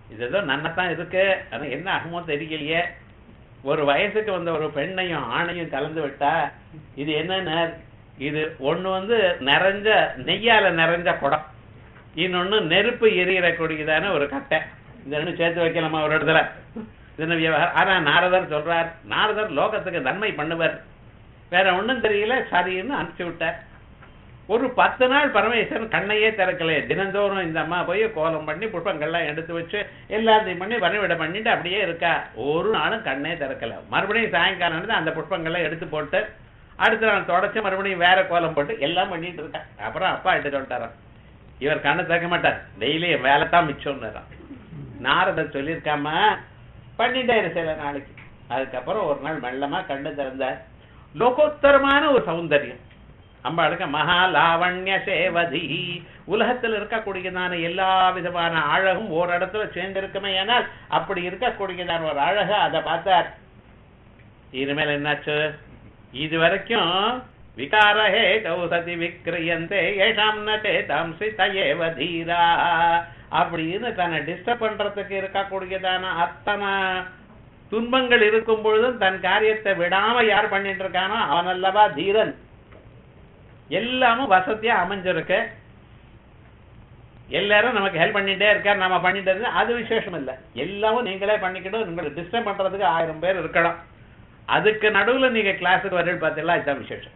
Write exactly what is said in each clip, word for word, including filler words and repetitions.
இது ஏதோ நன்னத்தான் இருக்கு, ஆனா என்ன ஆகுமோ தெரியலையே. ஒரு வயசுக்கு வந்த ஒரு பெண்ணையும் ஆணையும் கலந்து விட்டா இது என்னன்னு, இது ஒண்ணு வந்து நிறைஞ்ச நெய்யால நிறைஞ்ச குடம், இன்னொன்னு நெருப்பு எரியக்கூடியதான ஒரு கட்டை. இந்த ரெண்டு சேர்த்து வைக்கலாமா ஒரு இடத்துல? இது விவகாரம். ஆனா நாரதர் சொல்றார், நாரதர் லோகத்துக்கு நன்மை பண்ணுவார், வேற ஒண்ணும் தெரியல, சரின்னு அனுப்பிச்சு விட்டார். ஒரு பத்து நாள் பரமேஸ்வரன் கண்ணையே திறக்கலையே. தினந்தோறும் இந்த அம்மா போய் கோலம் பண்ணி புஷ்பங்கள்லாம் எடுத்து வச்சு எல்லாத்தையும் பண்ணி வரைவிட பண்ணிட்டு அப்படியே இருக்கா. ஒரு நாளும் கண்ணே திறக்கல. மறுபடியும் சாயங்காலம் அந்த புஷ்பங்கள்லாம் எடுத்து போட்டு அடுத்த நாள் தொடச்சு மறுபடியும் வேற கோலம் போட்டு எல்லாம் பண்ணிட்டு இருக்கா. அப்புறம் அப்பா கிட்ட சொல்லிட்டாராம், இவர் கண்ணை திறக்க மாட்டார், டெய்லி வேலை தான் மிச்சம்னுறான். நாரதர் சொல்லியிருக்காம பண்ணிட்டாரு சில நாளைக்கு. அதுக்கப்புறம் ஒரு நாள் மெல்லமா கண்ணு திறந்தார். லோகோத்தரமான ஒரு சௌந்தர்யம் அம்பாளுக்கு. மகாலாவண்ய சேவதி, உலகத்தில் இருக்கக்கூடியதான எல்லா விதமான அழகும் ஒரு இடத்துல சேர்ந்திருக்குமே. ஆனால் அப்படி இருக்கக்கூடியதான ஒரு அழக அதை பார்த்தார். இனிமேல் என்னாச்சு, இது வரைக்கும் விகாரஹே கௌசதி விக்ரியந்தே ஏஷாம் நே தாம்சி தயேவ தீரா அப்படின்னு தன்னை டிஸ்டர்ப் பண்றதுக்கு இருக்கக்கூடியதான அத்தனை துன்பங்கள் இருக்கும் பொழுதும் தன் காரியத்தை விடாம யார் பண்ணிட்டு இருக்கானோ அவன் அல்லவா தீரன். எல்லாமும் வசதியா அமைஞ்சிருக்கு, எல்லாரும் நமக்கு ஹெல்ப் பண்ணிட்டே இருக்கார், நம்ம பண்ணிட்டு இருந்தா அது விசேஷம் இல்லை. எல்லாமும் நீங்களே பண்ணிக்கிட்டு உங்களை டிஸ்டர்ப் பண்றதுக்கு ஆயிரம் பேர் இருக்கணும். அதுக்கு நடுவுல நீங்க கிளாஸுக்கு வரது பார்த்தீங்களா, இதுதான் விசேஷம்.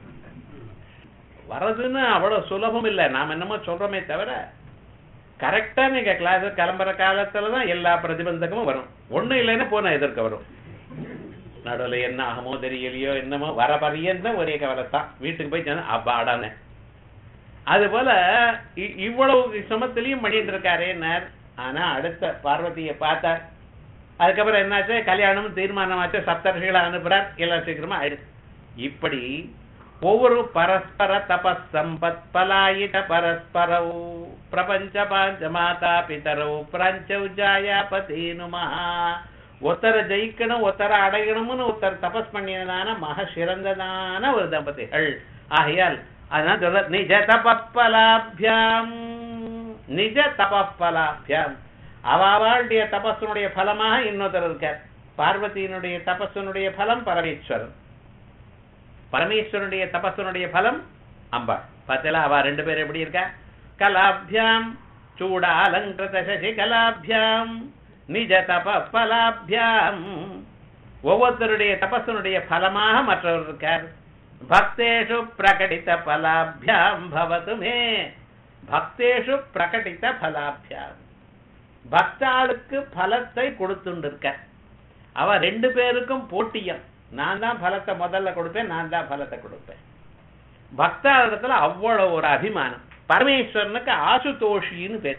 வர்றதுன்னு அவ்வளவு சுலபம் இல்லை. நாம என்னமோ சொல்றோமே தவிர கரெக்டா நீங்க கிளாஸ் கிளம்புற காலத்துலதான் எல்லா பிரதிபந்தகமும் வரும். ஒண்ணும் இல்லைன்னா போன எதிர்க்க வரும். நடுவில் என்ன ஆகுமோ தெரியலையோ என்னமோ வர பரியந்தான் ஒரே கவலைத்தான். வீட்டுக்கு போய் சொன்ன அப்பாடான. அது போல இவ்வளவு சமத்திலையும் பண்ணிட்டு இருக்காரு. ஆனா அடுத்த பார்வதியை பார்த்தார். அதுக்கப்புறம் என்னாச்சு, கல்யாணம் தீர்மானமாச்சு, சப்தர்ஷிகளை அனுப்புறார், எல்லாம் சீக்கிரமா ஆயிடுச்சு. இப்படி ஒவ்வொரு பரஸ்பர தபஸ் சம்பத் பலாயிட பரஸ்பரவு பிரபஞ்ச பாஞ்ச மாதா பிதரவு பிரஞ்சவு ஜாயா பதீனுமா. ஒத்தரை ஜெயிக்கணும், ஒத்தரை அடையணும்னு ஒருத்தர் தபஸ் பண்ணினதான மக சிறந்ததான ஒரு தம்பதிகள். ஆகையால் அதான் சொல்ற நிஜ தபப்பலாபியாம், நிஜ தபப்பலாபியாம். அவளுடைய தபஸனுடைய பலமாக இன்னொருத்தர் இருக்கார். பார்வதியினுடைய தபஸனுடைய பலம் பரமேஸ்வரன், பரமேஸ்வரனுடைய தபஸனுடைய பலம் அம்பாள். பார்த்தல அவ ரெண்டு பேரும் எப்படி இருக்கா? கலாபியாம் சூடாலங்கிருத சசி கலாபியாம் நிஜ தபப்பலாபியாம். ஒவ்வொருத்தருடைய தபஸனுடைய பலமாக மற்றவர் இருக்கார். பக்தேஷு பிரகடித பலாபியாம் பவதுமே, பக்தேஷு பிரகடித பலாபியாம். பக்தாளுக்கு பலத்தை கொடுத்துருக்க. அவ ரெண்டு பேருக்கும் போட்டியம். நான் தான் பலத்தை முதல்ல கொடுப்பேன், நான் தான் பலத்தை கொடுப்பேன். பக்தாளிடத்துல அவ்வளவு ஒரு அபிமானம். பரமேஸ்வரனுக்கு ஆசுதோஷின்னு பேர்.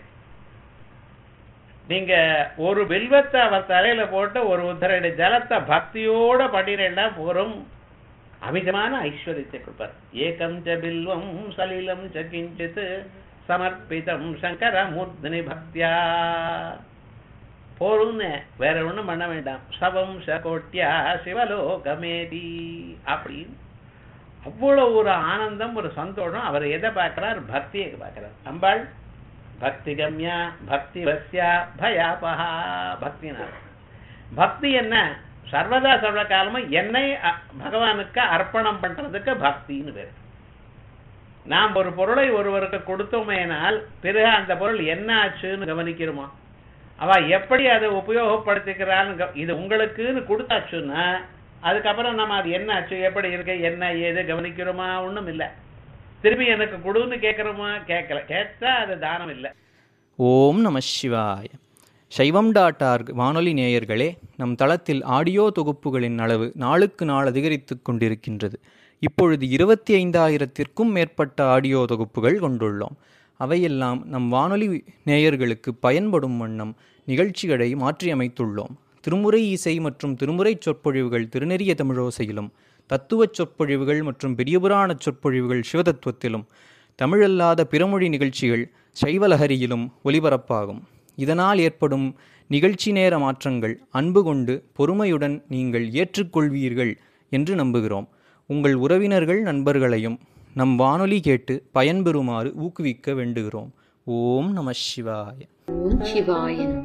நீங்க ஒரு வில்வத்தை அவர் தலையில போட்டு ஒரு உத்தரடி ஜலத்தை பக்தியோட பண்ணினா போரும், அமிதமான ஐஸ்வர்யத்தை கொடுப்பார். ஏகம் ச பில்வம் சலிலம் ச கிஞ்சித் சமர்ப்பிதம் சங்கர மூர்த்தினி பக்தியா. போரும்னு வேற ஒண்ணும் பண்ண வேண்டாம். சவம் சகோட்டியா சிவலோகமேதி அப்படின்னு அவ்வளவு ஒரு ஆனந்தம், ஒரு சந்தோஷம். அவர் எதை பார்க்கிறார்? பக்தியை பார்க்கிறார். அம்பாள் பக்தி கம்யா பக்தி வசியா பயாபஹா. பக்தினா பக்தி என்ன? சர்வதா சர்வ காலமும் என்னை பகவானுக்கு அர்ப்பணம் பண்றதுக்கு பக்தின்னு பேர். நாம் ஒரு பொருளை ஒருவருக்கு கொடுத்தோமேனால் பிறகு அந்த பொருள் என்ன ஆச்சுன்னு கவனிக்கிறோமா? அவ எப்படி அதை உபயோகப்படுத்திக்கிறான்னு, இது உங்களுக்குன்னு கொடுத்தாச்சுன்னா அதுக்கப்புறம் நம்ம அது என்ன ஆச்சு, எப்படி இருக்கு, என்ன ஏது கவனிக்கிறோமா? ஒண்ணும் இல்லை. திரும்பி எனக்கு கொடுன்னு கேட்கிறோமா? கேட்கல. கேட்டா அது தானம் இல்லை. ஓம் நம சிவாய. சைவம் டாட் ஆர்க் வானொலி நேயர்களே, நம் தளத்தில் ஆடியோ தொகுப்புகளின் அளவு நாளுக்கு நாள் அதிகரித்து கொண்டிருக்கின்றது. இப்பொழுது இருபத்தி ஐந்தாயிரத்திற்கும் மேற்பட்ட ஆடியோ தொகுப்புகள் கொண்டுள்ளோம். அவையெல்லாம் நம் வானொலி நேயர்களுக்கு பயன்படும் வண்ணம் நிகழ்ச்சிகளை மாற்றியமைத்துள்ளோம். திருமுறை இசை மற்றும் திருமுறை சொற்பொழிவுகள் திருநெறிய தமிழோசையிலும், தத்துவச் சொற்பொழிவுகள் மற்றும் பெரியபுராண சொற்பொழிவுகள் சிவதத்துவத்திலும், தமிழல்லாத பிறமொழி நிகழ்ச்சிகள் சைவலஹரியிலும் ஒலிபரப்பாகும். இதனால் ஏற்படும் நிகழ்ச்சி நேர மாற்றங்கள் அன்பு கொண்டு பொறுமையுடன் நீங்கள் ஏற்றுக்கொள்வீர்கள் என்று நம்புகிறோம். உங்கள் உறவினர்கள் நண்பர்களையும் நம் வானொலி கேட்டு பயன்பெறுமாறு ஊக்குவிக்க வேண்டுகிறோம். ஓம் நம சிவாய. ஓம் சிவாய.